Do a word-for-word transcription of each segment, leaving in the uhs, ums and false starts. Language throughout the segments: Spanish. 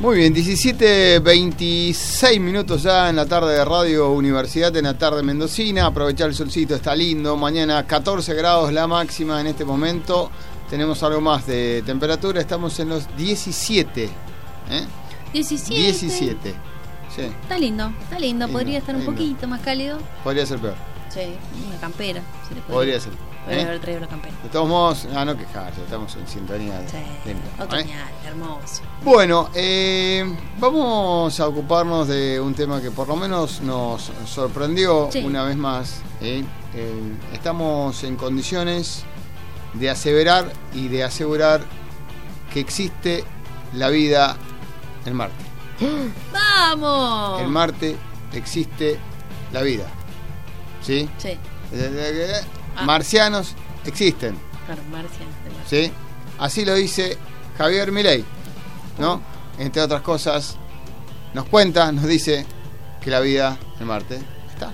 Muy bien, diecisiete veintiséis minutos ya en la tarde de Radio Universidad, en la tarde mendocina. Aprovechar el solcito, está lindo. Mañana catorce grados la máxima en este momento. Tenemos algo más de temperatura, estamos en los diecisiete. ¿eh? diecisiete. diecisiete. Sí. Está lindo, está lindo. Lindo, Podría estar un lindo. poquito más cálido. Podría ser peor. Sí, una campera. Se le puede- Podría ser. Podría ¿eh? haber traído la campera. De todos modos, ah, no quejarse, estamos en sintonía de, Sí, de invierno, ¿eh? otoñal, hermoso. Bueno, eh, vamos a ocuparnos de un tema que por lo menos nos sorprendió Sí. una vez más. ¿eh? Eh, estamos en condiciones de aseverar y de asegurar que existe la vida en Marte. ¡Vamos! En Marte existe la vida. ¿Sí? Sí, Ah. Marcianos existen. claro, Marcia. de Marcia. ¿Sí? Así lo dice Javier Milei, ¿no? Entre otras cosas, nos cuenta, nos dice que la vida en Marte está.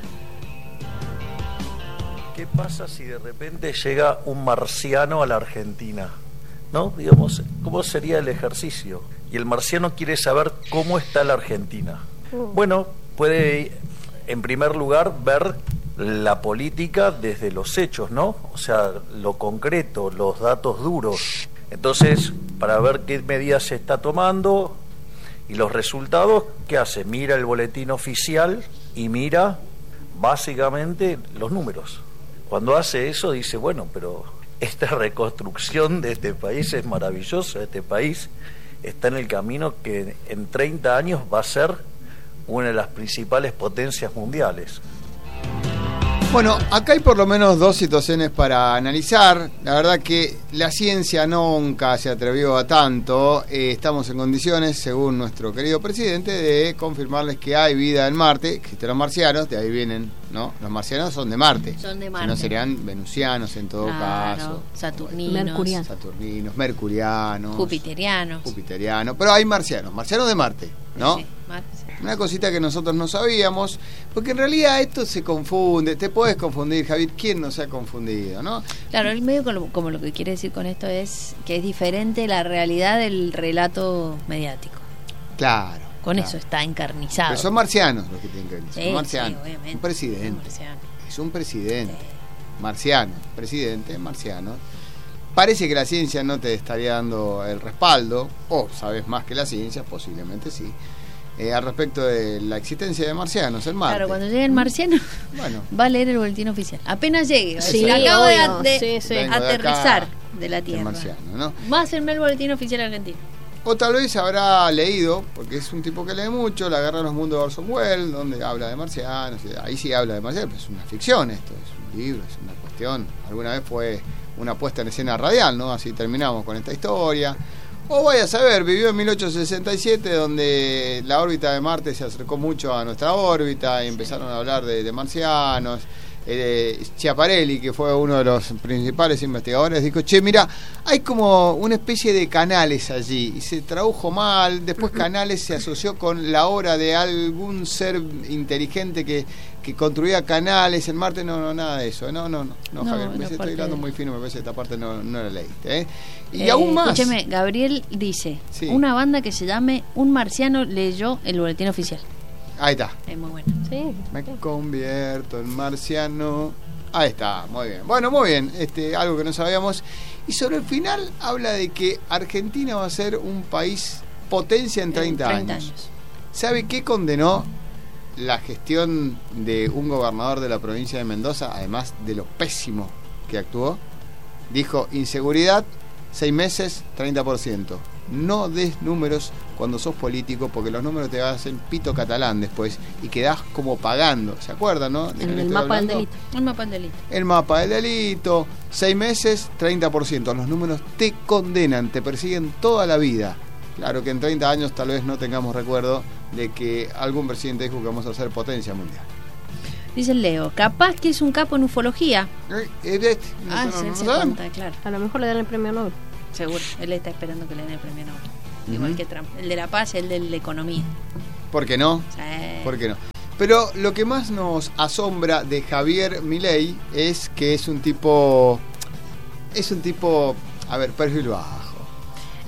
¿Qué pasa si de repente llega un marciano a la Argentina? ¿No? Digamos, ¿cómo sería el ejercicio? Y el marciano quiere saber cómo está la Argentina. Bueno, puede, en primer lugar, ver la política desde los hechos, ¿no? O sea, lo concreto, los datos duros. Entonces, para ver qué medidas se está tomando y los resultados, ¿qué hace? Mira el boletín oficial y mira básicamente los números. Cuando hace eso dice, bueno, pero esta reconstrucción de este país es maravillosa, este país está en el camino que en treinta años va a ser una de las principales potencias mundiales. Bueno, acá hay por lo menos dos situaciones para analizar. La verdad que la ciencia nunca se atrevió a tanto. Eh, estamos en condiciones, según nuestro querido presidente, de confirmarles que hay vida en Marte. Existen los marcianos, de ahí vienen, ¿no? Los marcianos son de Marte. Son de Si Marte. no serían venusianos en todo Claro, caso. saturninos, Mercurianos. Saturninos, mercurianos, jupiterianos. jupiterianos. Pero hay marcianos, marcianos de Marte, ¿no? Sí, Mar- sí. Una cosita que nosotros no sabíamos, porque en realidad esto se confunde, te puedes confundir, Javier, ¿quién no se ha confundido, no? Claro, el medio como, como lo que quiere decir con esto es que es diferente la realidad del relato mediático. Claro. Con claro. eso está encarnizado. Pero son marcianos los que tienen que venir, son Sí, marcianos. sí, obviamente. Un presidente, Son marcianos. es un presidente, marciano, presidente, marciano. Parece que la ciencia no te estaría dando el respaldo, o sabes más que la ciencia, posiblemente sí, eh, al respecto de la existencia de marcianos en Marte. Claro, cuando llegue el marciano Bueno, va a leer el boletín oficial. Apenas llegue. Sí, acabo de, obvio, de sí, sí. Vengo de aterrizar acá, de la el Tierra. marciano, ¿no? Va a hacerme el boletín oficial argentino. O tal vez habrá leído, porque es un tipo que lee mucho, La guerra de los mundos de Orson Welles, donde habla de marcianos, y ahí sí habla de marcianos, pero es una ficción esto, es un libro, es una cuestión. Alguna vez fue una puesta en escena radial, ¿no? Así terminamos con esta historia. O vaya a saber, vivió en mil ochocientos sesenta y siete, donde la órbita de Marte se acercó mucho a nuestra órbita y empezaron a hablar de, de marcianos. Eh, Schiaparelli, que fue uno de los principales investigadores, dijo, che, mira, hay como una especie de canales allí, y se tradujo mal, después canales se asoció con la obra de algún ser inteligente que, que construía canales en Marte. No, no, nada de eso, no, no, no, no, No, Javier, no me estoy parte hilando de- muy fino, me parece que esta parte no, no la leíste, ¿eh? Y Eh, aún más, Escúcheme, Gabriel dice, Sí. una banda que se llame Un Marciano leyó el boletín oficial. ahí está. Es muy bueno. Sí. Me convierto en marciano. Ahí está, muy bien. Bueno, muy bien. Este, algo que no sabíamos. Y sobre el final habla de que Argentina va a ser un país potencia en treinta, En treinta años. años. ¿Sabe qué condenó la gestión de un gobernador de la provincia de Mendoza, además de lo pésimo que actuó? Dijo, inseguridad, seis meses, treinta por ciento. No des números cuando sos político, porque los números te hacen pito catalán después y quedás como pagando. ¿Se acuerdan, no? ¿De En qué le el estoy mapa del hablando? delito. Un mapa del delito. El mapa del delito, seis meses, treinta por ciento. Los números te condenan, te persiguen toda la vida. Claro que en treinta años tal vez no tengamos recuerdo de que algún presidente dijo que vamos a ser potencia mundial. Dice el Leo, capaz que es un capo en ufología. Eh, eh, este, no, Ah, no, se, no se sabemos. cuenta, claro. A lo mejor le dan el premio Nobel. Seguro. Él está esperando que le den el premio Nobel. Ujú. Igual que Trump. El de la paz y el de la economía. ¿Por qué no? Sí. ¿Por qué no? Pero lo que más nos asombra de Javier Milei es que es un tipo, es un tipo, a ver, perfil bajo.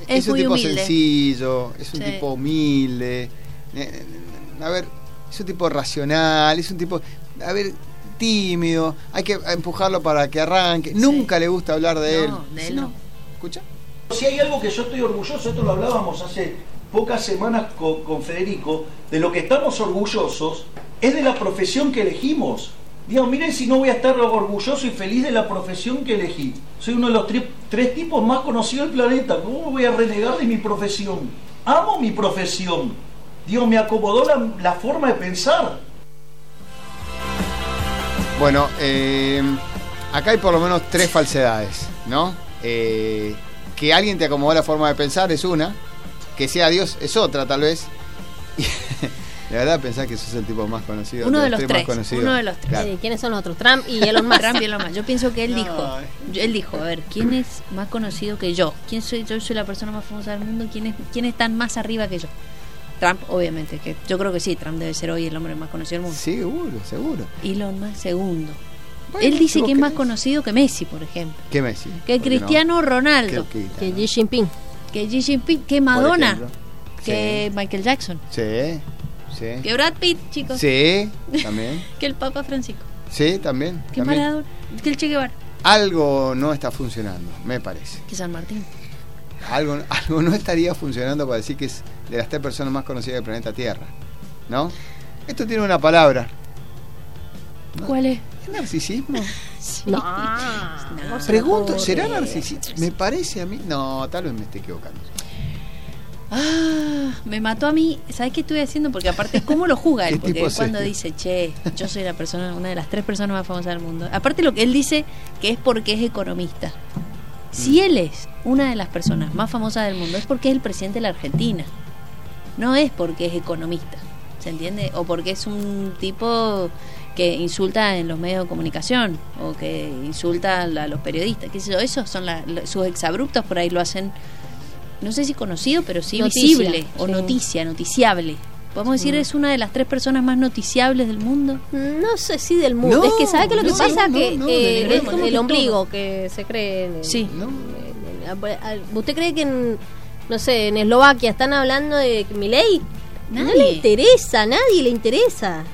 Es es un muy tipo humilde. sencillo, es un Sí. tipo humilde. Eh, A ver, es un tipo racional, es un tipo, a ver, tímido. Hay que empujarlo para que arranque. Sí. Nunca le gusta hablar de No, él. de él ¿Sí, no. ¿Escucha? Si hay algo que yo estoy orgulloso, esto lo hablábamos hace pocas semanas con, con Federico, de lo que estamos orgullosos es de la profesión que elegimos. Digo, miren si no voy a estar orgulloso y feliz de la profesión que elegí. Soy uno de los tri- tres tipos más conocidos del planeta. ¿Cómo voy a renegar de mi profesión? Amo mi profesión. Dios, me acomodó la, la forma de pensar. Bueno, eh, acá hay por lo menos tres falsedades, ¿no? Eh, que alguien te acomodó la forma de pensar es una, que sea Dios es otra, tal vez. De verdad pensás que sos el tipo más conocido. Uno de los tres tres, más conocidos. uno de los tres. Claro. Sí, ¿quiénes son los otros? Trump y Elon Musk. Trump y Elon Musk. Yo pienso que él No. dijo, él dijo, a ver, ¿quién es más conocido que yo? ¿Quién soy? Yo soy la persona más famosa del mundo. ¿Quién es, quién están más arriba que yo? Trump, obviamente, que yo creo que sí, Trump debe ser hoy el hombre más conocido del mundo. Seguro, seguro. Elon Musk segundo. Bueno, Él dice ¿vos que es más querés? conocido que Messi, por ejemplo, ¿Qué Messi? que ¿Por qué no? Cristiano Ronaldo, ¿Qué Quita, Que no? Xi Jinping. que Xi Jinping, que Por Madonna, ejemplo. que Michael Jackson, Sí, sí. que Brad Pitt, chicos, Sí, también. que el Papa Francisco, Sí, también. que también. Maradona, que el Che Guevara, Algo no está funcionando, me parece. que San Martín. Algo, algo no estaría funcionando para decir que es de las tres personas más conocidas del planeta Tierra, ¿no? Esto tiene una palabra. ¿Cuál es? ¿Es narcisismo? Sí. No. No. Pregunto, ¿será Joder. narcisismo? Me parece a mí. No, tal vez me esté equivocando. Ah, me mató a mí. ¿Sabes qué estuve haciendo? Porque aparte, ¿cómo lo juzga él? ¿Qué Porque tipo es cuando este? dice, che, yo soy la persona, una de las tres personas más famosas del mundo. Aparte lo que él dice que es porque es economista. Si él es una de las personas más famosas del mundo, es porque es el presidente de la Argentina. No es porque es economista. ¿Se entiende? O porque es un tipo que insulta en los medios de comunicación o que insulta a los periodistas. ¿Qué sé yo? Esos son la- la- sus exabruptos, por ahí lo hacen, no sé si conocido, pero sí Noticia, visible o sí. noticia, noticiable. Podemos decir, Mm. es una de las tres personas más noticiables del mundo. No sé si del mundo. No, es que ¿sabe qué es lo que no, pasa? no, que no, eh, de ninguna es manera. el ombligo que se cree. en- Sí. ¿No? en- en- ¿Usted cree que en, no sé, en Eslovaquia están hablando de Milei? No Nadie. le interesa, a nadie le interesa.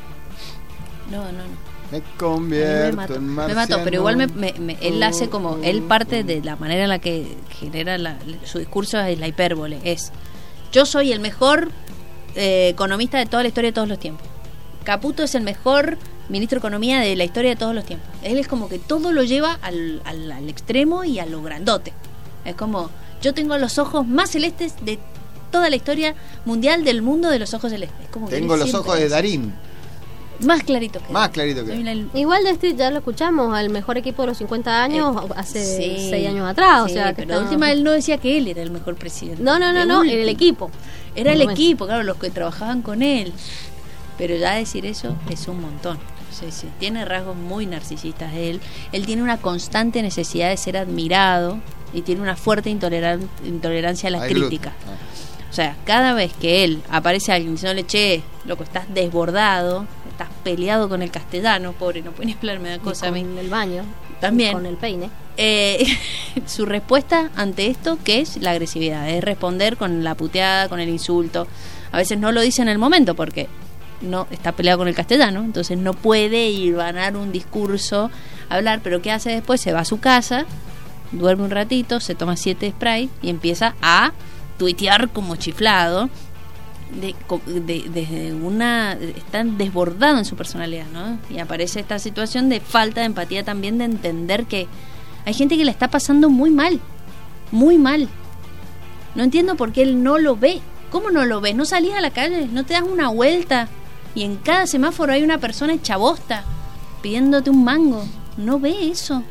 No, no, no. Me A mí me convierto mató, en me marciano. mató, pero igual me, me- me- él hace como, él parte de la manera en la que genera la- su discurso es la hipérbole, es yo soy el mejor eh, economista de toda la historia de todos los tiempos. Caputo es el mejor ministro de Economía de la historia de todos los tiempos. Él es como que todo lo lleva al, al, al extremo y a lo grandote. Es como, yo tengo los ojos más celestes de toda la historia mundial del mundo de los ojos celestes. Es como que Tengo él los siempre ojos de hace- Darín. Más clarito que Más él. clarito que Soy él. la- Igual de este ya lo escuchamos, al mejor equipo de los cincuenta años Eh, hace sí, seis años atrás. sí, o sea, que pero de está- última él no decía que él era el mejor presidente. No, no, no, De no, en última. el equipo. Era el Por lo menos. equipo, claro, los que trabajaban con él. Pero ya decir eso es un montón. Sí, sí. Tiene rasgos muy narcisistas él. Él tiene una constante necesidad de ser admirado y tiene una fuerte intoleran- intolerancia a la Al crítica. gluten. Ah. O sea, cada vez que él aparece alguien diciéndole, che, loco, estás desbordado, estás peleado con el castellano, pobre, no puede ni hablar, me da Y cosa a con mí. el baño. También. Con el peine. Eh, su respuesta ante esto, que es la agresividad, es responder con la puteada, con el insulto. A veces no lo dice en el momento porque no está peleado con el castellano, entonces no puede ir a ganar un discurso, hablar, pero ¿qué hace después? Se va a su casa, duerme un ratito, se toma siete spray y empieza a tuitear como chiflado. De, co- de- desde una está desbordado en su personalidad, ¿no? Y aparece esta situación de falta de empatía también, de entender que hay gente que le está pasando muy mal, muy mal. No entiendo por qué él no lo ve. ¿Cómo no lo ves? ¿No salís a la calle? ¿No te das una vuelta? Y en cada semáforo hay una persona hecha bosta pidiéndote un mango. ¿No ve eso?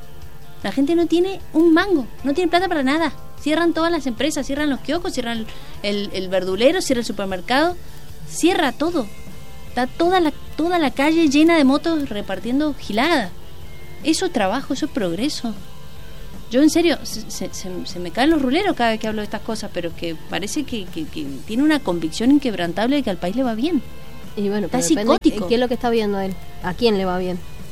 La gente no tiene un mango, no tiene plata para nada. Cierran todas las empresas, cierran los kioscos, cierran el, el verdulero, cierra el supermercado, cierra todo. Está toda la, toda la calle llena de motos repartiendo giladas. Eso es trabajo, eso es progreso. Yo en serio, se, se, se- se me caen los ruleros cada vez que hablo de estas cosas, pero es que parece que, que, que tiene una convicción inquebrantable de que al país le va bien. Y bueno, Está pero depende psicótico. ¿qué es lo que está viendo él? ¿A quién le va bien?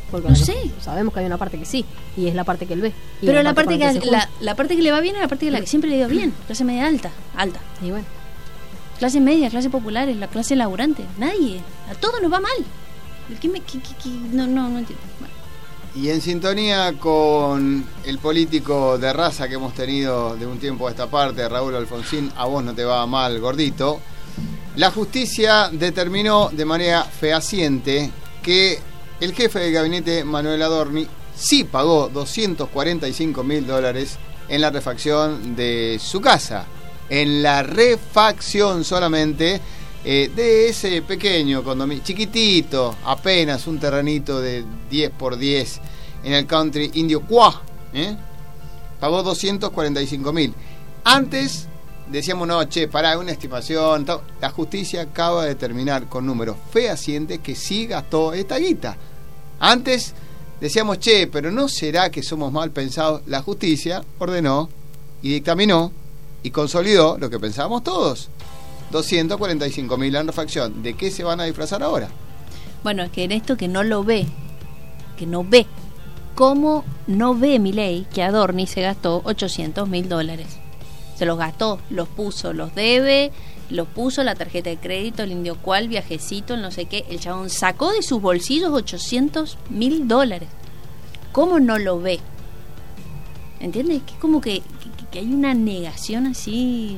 Porque No bueno, sé. sabemos que hay una parte que sí, y es la parte que él ve. Y Pero la parte con que, la que se junta. la, la parte que le va bien es la parte que la que siempre le dio bien. Clase media alta, alta. Y bueno, Clase media, clase populares, la clase laburante. Nadie. A todos nos va mal. ¿Qué me, qué- qué- qué? No, no, no entiendo. Bueno. Y en sintonía con el político de raza que hemos tenido de un tiempo a esta parte, Raúl Alfonsín, a vos no te va mal, gordito. La justicia determinó de manera fehaciente que el jefe de gabinete, Manuel Adorni, sí pagó doscientos cuarenta y cinco mil dólares en la refacción de su casa. En la refacción solamente eh, de ese pequeño condominio, chiquitito, apenas un terrenito de diez por diez en el country indio Cuá, ¿eh? Pagó doscientos cuarenta y cinco mil. Antes decíamos, no, che, pará, una estimación. Ta- La justicia acaba de determinar con números fehacientes que sí gastó esta guita. Antes decíamos, che, pero ¿no será que somos mal pensados? La justicia ordenó y dictaminó y consolidó lo que pensábamos todos. doscientos cuarenta y cinco mil en refacción. ¿De qué se van a disfrazar ahora? Bueno, es que en esto que no lo ve, que no ve, ¿cómo no ve Milei que Adorni se gastó ochocientos mil dólares? Se los gastó, los puso, los debe, los puso la tarjeta de crédito, el indio cual, viajecito, el no sé qué. El chabón sacó de sus bolsillos ochocientos mil dólares. ¿Cómo no lo ve? ¿Entiendes? Que es como que, que, que hay una negación así.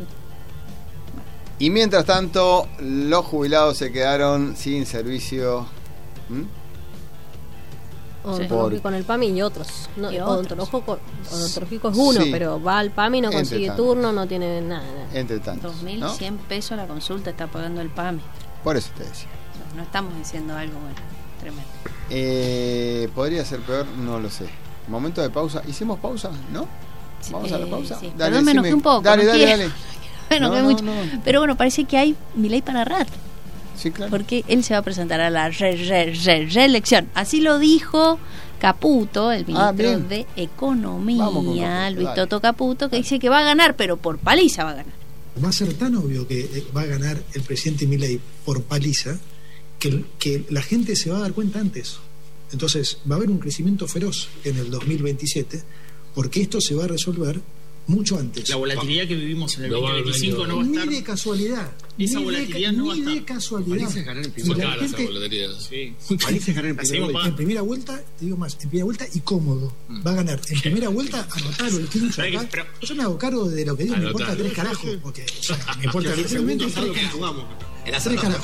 Y mientras tanto, los jubilados se quedaron sin servicio. ¿Mm? odontológico Por- con el PAMI y otros. No, Y otros. odontológico, odontológico es uno, Sí. pero va al PAMI, no Entre consigue tanto. turno, no tiene nada. nada. Entre tantos. dos mil ¿no? cien pesos la consulta está pagando el PAMI. Por eso te decía. No, no estamos diciendo algo bueno, tremendo. Eh, ¿Podría ser peor? No lo sé. Momento de pausa. ¿Hicimos pausa? ¿No? ¿Vamos a la Eh, pausa? sí. Dale, Perdón, me enojé decime. un poco. Dale, no dale, quiero. dale. Bueno, No, que no, mucho. no. Pero bueno, parece que hay Milei para rato. Sí, claro. Porque él se va a presentar a la re, re, re, reelección. Así lo dijo Caputo, el Ah, ministro bien. de Vamos con Economía, Caputo, Luis dale. Toto Caputo, que dice que va a ganar, pero por paliza va a ganar. Va a ser tan obvio que eh, va a ganar el presidente Milei por paliza que, que la gente se va a dar cuenta antes. Entonces va a haber un crecimiento feroz en el dos mil veintisiete porque esto se va a resolver mucho antes. La volatilidad que vivimos en el No va a veinte veinticinco no va a Ni estar. de casualidad. Esa Ni de volatilidad ca- no va a ni de estar. casualidad. Parece ganar en Y primera la vuelta. gente- Sí. Parece ganar en La primera seguimos vuelta. En primera vuelta, te digo más, en primera vuelta y cómodo. Va a ganar en primera vuelta, anotarlo el quincho ¿Sabes acá. qué? Pero- Yo me hago cargo de lo que digo, me Anotá. importa tres carajos, porque o sea, me importa En el segundo literalmente tres saldo que carajos. jugamos. En la Tres carajos.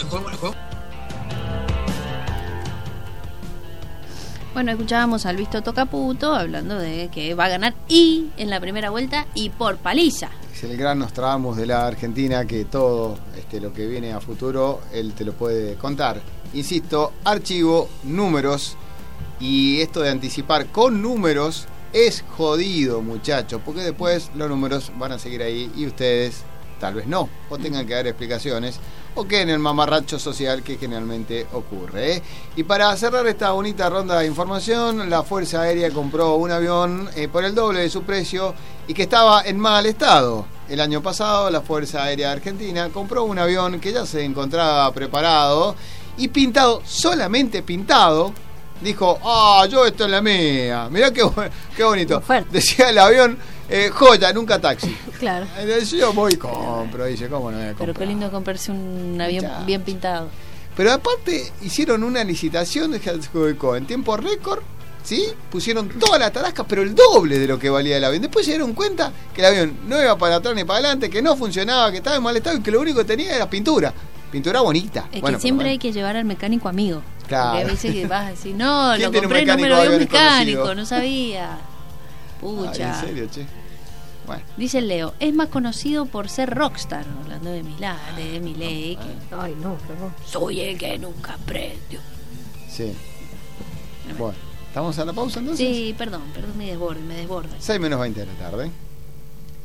Bueno, escuchábamos a Luis Toto Caputo hablando de que va a ganar y en la primera vuelta y por paliza. Es el gran Nostradamus de la Argentina que todo este, lo que viene a futuro él te lo puede contar. Insisto, archivo, números, y esto de anticipar con números es jodido, muchachos, porque después los números van a seguir ahí y ustedes tal vez no, o tengan que dar explicaciones, o que en el mamarracho social que generalmente ocurre, ¿eh? Y para cerrar esta bonita ronda de información, la Fuerza Aérea compró un avión eh, por el doble de su precio y que estaba en mal estado. El año pasado la Fuerza Aérea Argentina compró un avión que ya se encontraba preparado y pintado, solamente pintado. Dijo, ah, yo esto en la mía. Mirá qué, bu- qué bonito. Oferta. Decía el avión, eh, joya, nunca taxi. Claro. Entonces yo voy y compro, dice, ¿cómo no voy a Pero comprar? qué lindo comprarse un avión Muchacho. bien pintado. Pero aparte hicieron una licitación de adjudicó en tiempo récord, ¿sí? Pusieron todas las tarascas, pero el doble de lo que valía el avión. Después se dieron cuenta que el avión no iba para atrás ni para adelante, que no funcionaba, que estaba en mal estado y que lo único que tenía era pintura. Pintura bonita. Es Bueno, que siempre por lo hay que llevar al mecánico amigo. Claro. Porque a veces que vas a decir, no, ¿Quién lo tiene un compré, no me mecánico lo dio un aviones mecánico, conocido? no sabía. menos. Pucha. Ay, en serio, che. Bueno. Dice el Leo, es más conocido por ser rockstar, hablando de Milán, de Milei, que Ay, no, pero soy el que nunca aprendió. Sí. Bueno, ¿estamos a la pausa entonces? Sí, perdón, perdón, me desborda, me desborda. seis menos veinte de la tarde.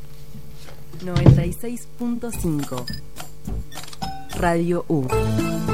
noventa y seis punto cinco Radio U.